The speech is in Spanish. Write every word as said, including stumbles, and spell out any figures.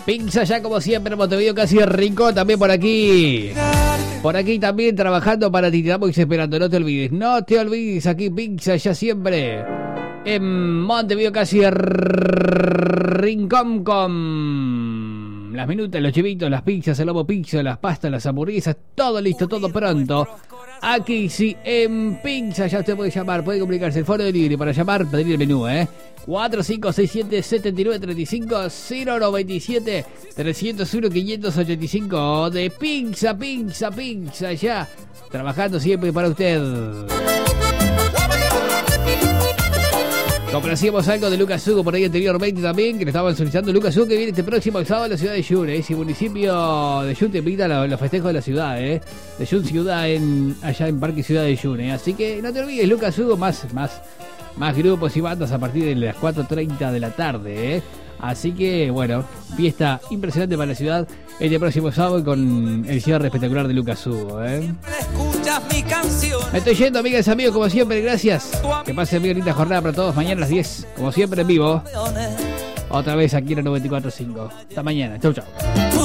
Pizza ya como siempre, Montevideo casi el rincón, también por aquí. Por aquí también trabajando para ti, te estamos esperando, no te olvides, no te olvides, aquí Pizza ya siempre. En Montevideo casi el rincón con las minutas, los chivitos, las pizzas, el lobo pizza, las pastas, las hamburguesas, todo listo, todo pronto. Aquí sí, en Pizza ya usted puede llamar, puede comunicarse, el foro de libre para llamar, pedir el menú, ¿eh? cuatro cinco seis siete, siete nueve tres cinco, cero nueve siete, tres cero uno, cinco ocho cinco de Pizza, Pizza, Pizza, ya trabajando siempre para usted. Complacíamos algo de Lucas Hugo por ahí anteriormente también, que le estaban solicitando. Lucas Hugo que viene este próximo sábado a la ciudad de Yun, ¿eh? Si el municipio de Yun te invita a los festejos de la ciudad, ¿eh? De Yun Ciudad, en, allá en Parque Ciudad de Yun, ¿eh? Así que no te olvides, Lucas Hugo, más, más, más grupos y bandas a partir de las cuatro treinta de la tarde, ¿eh? Así que, bueno, fiesta impresionante para la ciudad este próximo sábado con el cierre espectacular de Lucas Hugo, ¿eh? Me estoy yendo, amigas y amigos, como siempre, gracias. Que pasen bien linda jornada para todos. Mañana a las diez, como siempre, en vivo. Otra vez aquí en el noventa y cuatro punto cinco. Hasta mañana. Chau, chau.